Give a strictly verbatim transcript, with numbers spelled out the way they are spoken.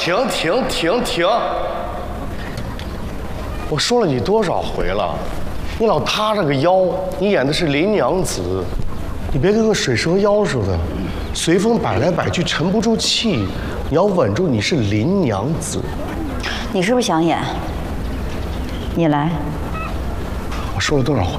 停停停停！我说了你多少回了，你老塌着个腰，你演的是林娘子，你别跟个水蛇腰似的，随风摆来摆去沉不住气，你要稳住，你是林娘子。 你是不是想演？你来。 我说了多少回？